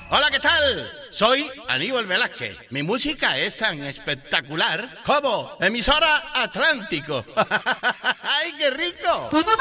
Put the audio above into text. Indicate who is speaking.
Speaker 1: Hola, ¿qué tal? Soy Aníbal Velázquez. Mi música es tan espectacular como emisora Atlántico. ¡Ay, qué rico!